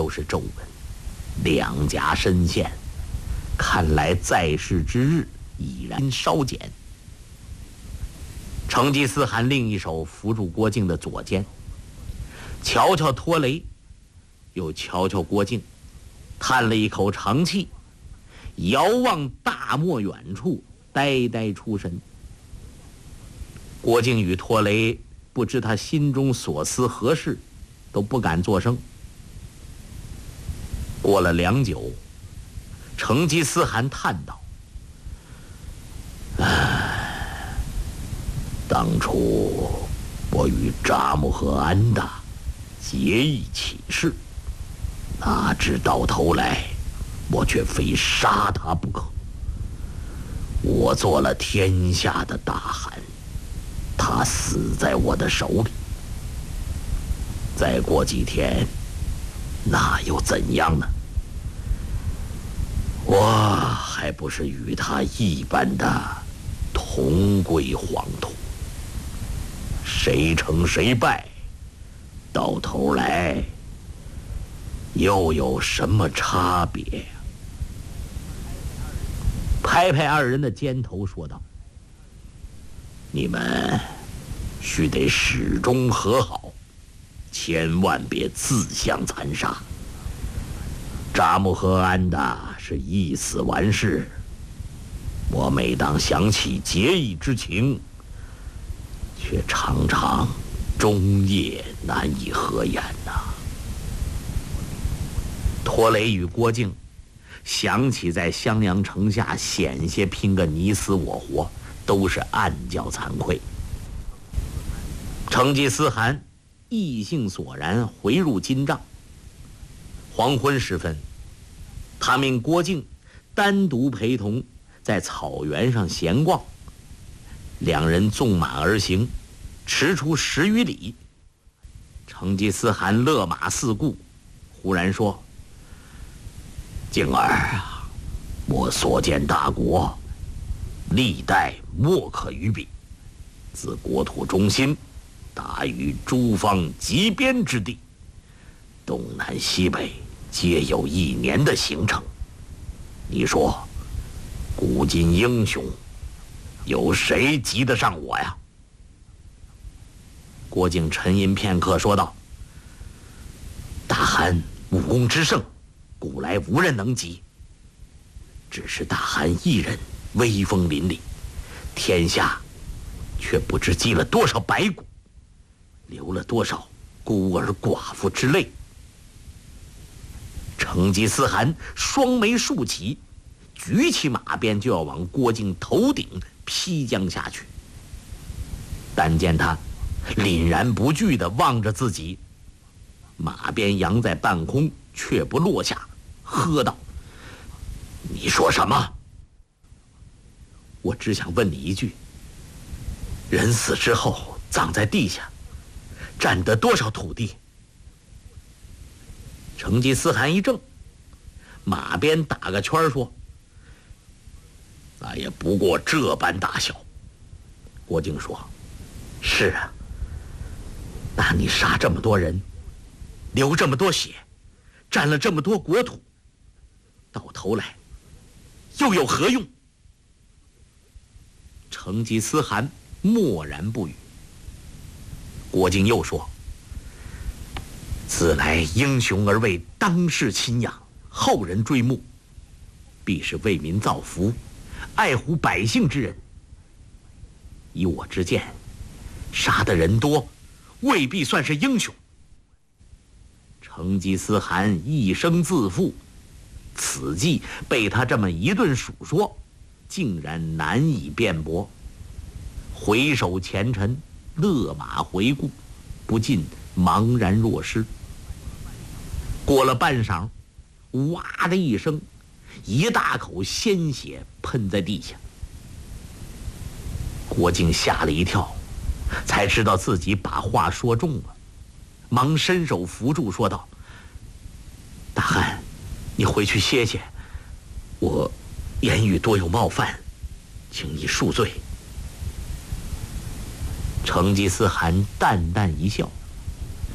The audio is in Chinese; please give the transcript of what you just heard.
都是皱纹，两颊深陷，看来在世之日已然稍减。成吉思汗另一手扶住郭靖的左肩，瞧瞧拖雷，又瞧瞧郭靖，叹了一口长气，遥望大漠远处，呆呆出神。郭靖与拖雷不知他心中所思何事，都不敢作声。过了良久，成吉思汗叹道：“当初我与扎木合安达结义起事，哪知到头来我却非杀他不可。我做了天下的大汗，他死在我的手里。再过几天，那又怎样呢？我还不是与他一般的同归黄土。谁成谁败，到头来又有什么差别？”拍拍二人的肩头说道：“你们须得始终和好，千万别自相残杀。扎木合安达是一死完事，我每当想起结义之情，却常常终夜难以合眼呐。”拖雷与郭靖想起在襄阳城下险些拼个你死我活，都是暗叫惭愧。成吉思汗意兴索然，回入金帐。黄昏时分，他命郭靖单独陪同在草原上闲逛。两人纵马而行，驰出10余里。成吉思汗勒马四顾，忽然说：“靖儿啊，我所见大国，历代莫可与比。自国土中心达于诸方极边之地，东南西北皆有1年的行程。你说，古今英雄，有谁及得上我呀？”郭靖沉吟片刻，说道：“大汗武功之盛，古来无人能及。只是大汗一人威风凛凛，天下却不知积了多少白骨，流了多少孤儿寡妇之泪。”成吉思汗双眉竖起，举起马鞭就要往郭靖头顶劈将下去。但见他凛然不惧地望着自己，马鞭扬在半空，却不落下，喝道：“你说什么？我只想问你一句，人死之后葬在地下，占得多少土地？”成吉思汗一怔，马鞭打个圈说：“那也不过这般大小。”郭靖说：“是啊，那你杀这么多人，流这么多血，占了这么多国土，到头来又有何用？”成吉思汗默然不语。郭靖又说：“自来英雄而为当世钦仰，后人追慕，必是为民造福，爱护百姓之人。以我之见，杀的人多，未必算是英雄。”成吉思汗一生自负，此计被他这么一顿数说，竟然难以辩驳。回首前尘，勒马回顾，不禁茫然若失。过了半晌，哇的一声，一大口鲜血喷在地下。郭靖吓了一跳，才知道自己把话说重了，忙伸手扶住，说道：“大汗，你回去歇歇，我言语多有冒犯，请你恕罪。”成吉思汗淡淡一笑，